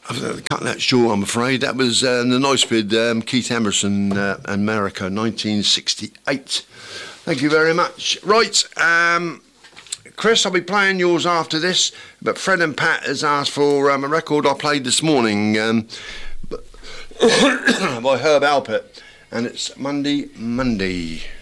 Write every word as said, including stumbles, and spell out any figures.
I've cut that short, I'm afraid. That was uh, the Nice Bid, um, Keith Emerson uh, and America, nineteen sixty-eight. Thank you very much. Right, um, Chris, I'll be playing yours after this, but Fred and Pat has asked for um, a record I played this morning um, by Herb Alpert, and it's Monday, Monday.